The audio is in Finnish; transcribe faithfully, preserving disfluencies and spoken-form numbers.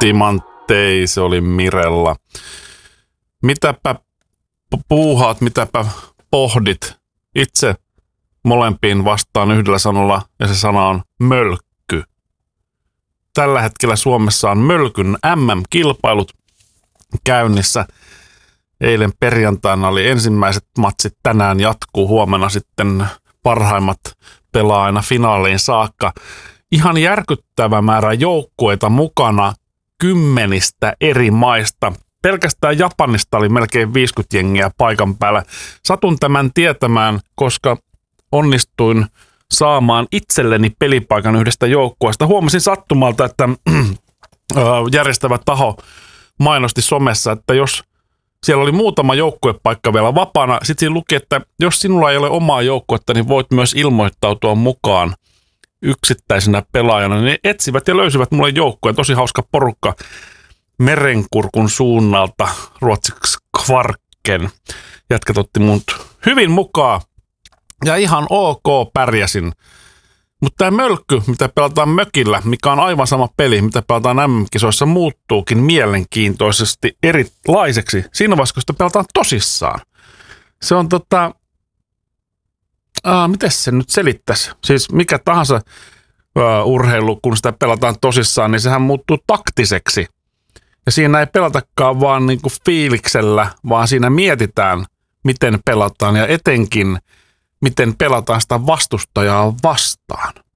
Timanttei, se oli Mirella. Mitäpä puuhaat, mitäpä pohdit? Itse molempiin vastaan yhdellä sanalla, ja se sana on mölkky. Tällä hetkellä Suomessa on mölkyn M M-kilpailut käynnissä. Eilen perjantaina oli ensimmäiset matsit, tänään jatkuu, huomenna sitten parhaimmat pelaa aina finaaliin saakka. Ihan järkyttävä määrä joukkueita mukana kymmenistä eri maista. Pelkästään Japanista oli melkein viisikymmentä jengiä paikan päällä. Satun tämän tietämään, koska onnistuin saamaan itselleni pelipaikan yhdestä joukkueesta. Huomasin sattumalta, että järjestävä taho mainosti somessa, että jos siellä oli muutama joukkuepaikka vielä vapaana, sitten siinä luki, että jos sinulla ei ole omaa joukkuetta, niin voit myös ilmoittautua mukaan yksittäisenä pelaajana. Niin etsivät ja löysivät mulle joukkueen. Tosi hauska porukka Merenkurkun suunnalta, ruotsiksi Kvarken. Jätkät otti mut hyvin mukaan ja ihan ok pärjäsin. Mutta tämä mölkky, mitä pelataan mökillä, mikä on aivan sama peli, mitä pelataan M M-kisoissa, muuttuukin mielenkiintoisesti erilaiseksi siinä vaiheessa, kun sitä pelataan tosissaan. Se on tota, aa, miten se nyt selittäisi? Siis mikä tahansa ää, urheilu, kun sitä pelataan tosissaan, niin sehän muuttuu taktiseksi. Ja siinä ei pelatakaan vaan niinku fiiliksellä, vaan siinä mietitään, miten pelataan ja etenkin, miten pelataan sitä vastustajaa vastaan.